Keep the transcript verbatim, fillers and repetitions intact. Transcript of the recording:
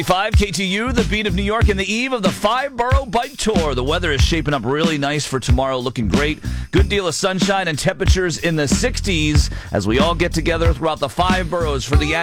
five K T U, the beat of New York, and the eve of the five-borough bike tour. The weather is shaping up really nice for tomorrow, looking great. Good deal of sunshine and temperatures in the sixties as we all get together throughout the five boroughs for the